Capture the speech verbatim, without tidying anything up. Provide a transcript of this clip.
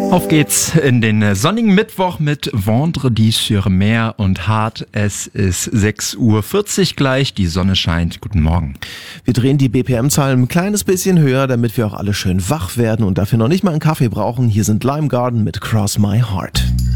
Auf geht's in den sonnigen Mittwoch mit Vendredi sur Mer und Hart. Es ist sechs Uhr vierzig gleich, die Sonne scheint. Guten Morgen. Wir drehen die B P M-Zahlen ein kleines bisschen höher, damit wir auch alle schön wach werden und dafür noch nicht mal einen Kaffee brauchen. Hier sind Lime Garden mit Cross My Heart.